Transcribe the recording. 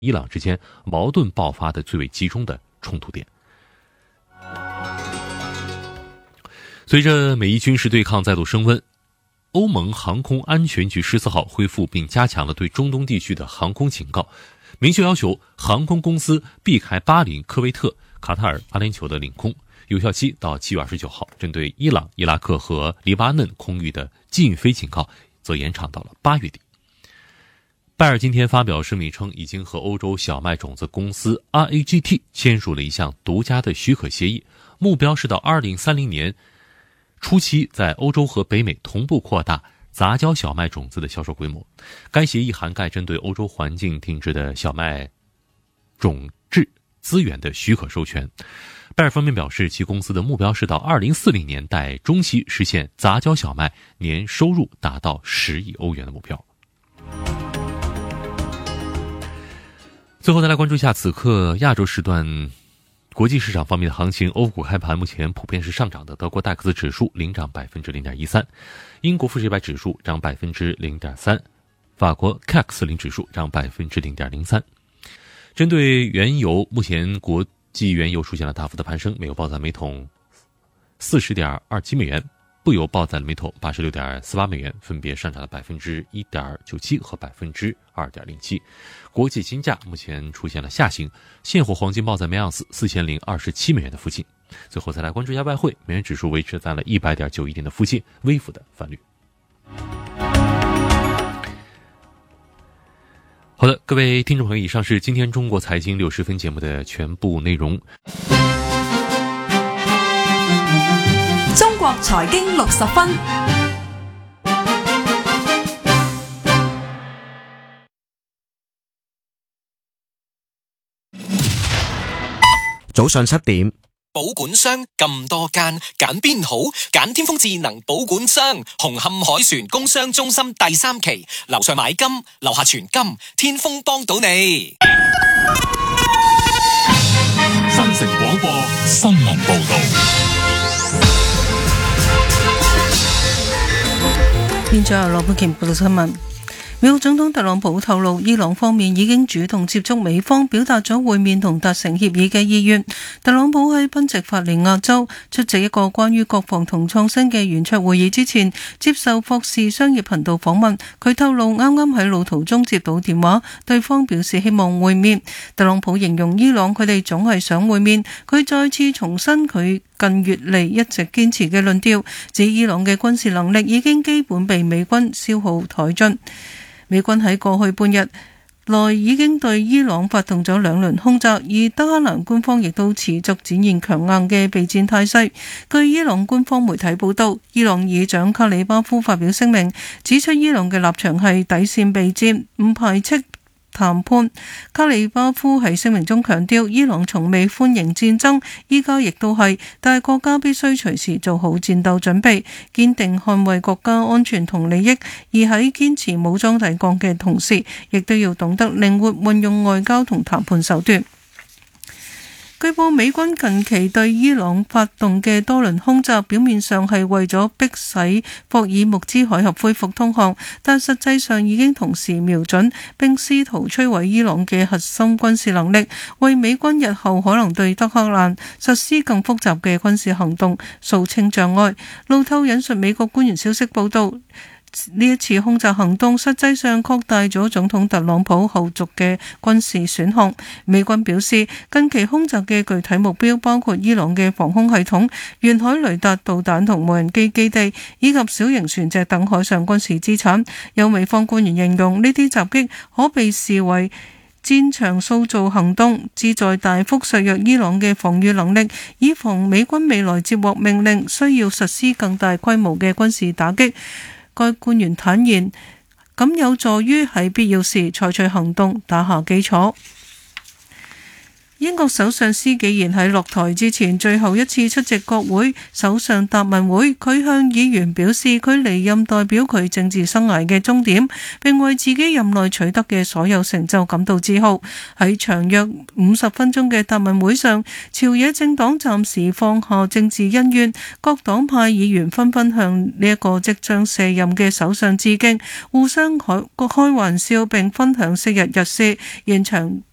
伊朗之间矛盾爆发的最为集中的冲突点。随着美伊军事对抗再度升温，欧盟航空安全局14号恢复并加强了对中东地区的航空警告，明确要求航空公司避开巴林、科威特、卡塔尔、阿联酋的领空，有效期到7月29号。针对伊朗、伊拉克和黎巴嫩空域的禁飞警告则延长到了8月底。拜耳今天发表声明称，已经和欧洲小麦种子公司 RAGT 签署了一项独家的许可协议，目标是到2030年初期在欧洲和北美同步扩大杂交小麦种子的销售规模。该协议涵盖针对欧洲环境定制的小麦种质资源的许可授权。拜耳方面表示，其公司的目标是到2040年代中期实现杂交小麦年收入达到10亿欧元的目标。最后再来关注一下此刻亚洲时段国际市场方面的行情。欧股开盘目前普遍是上涨的，德国戴克斯指数领涨 0.13%， 英国富时100指数涨 0.3%， 法国 CAC 40指数涨 0.03%。 针对原油，目前国际原油出现了大幅的攀升，美油报在每桶 40.27 美元，布油报在了每桶 86.48 美元，分别上涨了 1.97% 和 2.07%。 国际金价目前出现了下行，现货黄金报在每盎司4027美元的附近。最后再来关注一下外汇，美元指数维持在了100.91点的附近，微幅的翻绿。好的，各位听众朋友，以上是今天中国财经60分节目的全部内容。 中國財經60分， 早上7點， 保管商咁多間，揀邊好？揀天風智能保管商，紅磡海船工商中心第3期，樓上買金，樓下存金，天風幫到你。 新城廣播新聞報道。 現在由羅佩琪報道新聞。美國總統特朗普透露，伊朗方面已經主動接觸美方，表達咗會面同達成協議嘅意願。特朗普喺賓夕法尼亞州出席一個關於國防同創新嘅圓桌會議之前，接受霍士商業頻道訪問。佢透露啱啱喺路途中接到電話，對方表示希望會面。特朗普形容伊朗佢哋總係想會面，佢再次重申佢近月嚟一直堅持嘅論調，指伊朗嘅軍事能力已經基本被美軍消耗殆盡。美軍喺過去半日內已經對伊朗發動咗2輪空襲，而德黑蘭官方亦都持續展現強硬嘅備戰態勢。據伊朗官方媒體報道，伊朗議長卡里巴夫發表聲明，指出伊朗嘅立場係底線備戰，唔排斥談判。卡里巴夫喺聲明中強調，伊朗從未歡迎戰爭，依家亦都係，但係國家必須隨時做好戰鬥準備，堅定捍衛國家安全同利益，而喺堅持武裝抵抗嘅同時，亦都要懂得靈活運用外交同談判手段。據報美軍近期對伊朗發動嘅多輪空襲，表面上係為咗迫使霍爾木茲海峽恢復通航，但實際上已經同時瞄準並試圖摧毀伊朗嘅核心軍事能力，為美軍日後可能對德黑蘭實施更複雜嘅軍事行動掃清障礙。路透引述美國官員消息報道，呢一次空襲行動實際上擴大咗總統特朗普後續嘅軍事選項。美軍表示，近期空襲嘅具體目標包括伊朗嘅防空系統、沿海雷達導彈同無人機基地，以及小型船隻等海上軍事資產。有美方官員形容呢啲襲擊可被視為戰場塑造行動，旨在大幅削弱伊朗嘅防禦能力，以防美軍未來接獲命令需要實施更大規模嘅軍事打擊。該官員坦言，咁有助於喺必要時採取行動，打下基礎。英國首相施紀賢喺落台之前最後一次出席國會首相答問會，佢向議員表示佢離任代表佢政治生涯嘅終點，並為自己任內取得嘅所有成就感到自豪。喺長約50分鐘嘅答問會上，朝野政黨暫時放下政治恩怨，各黨派議員紛紛向呢一個即將卸任嘅首相致敬，互相開玩笑並分享昔日日事，現場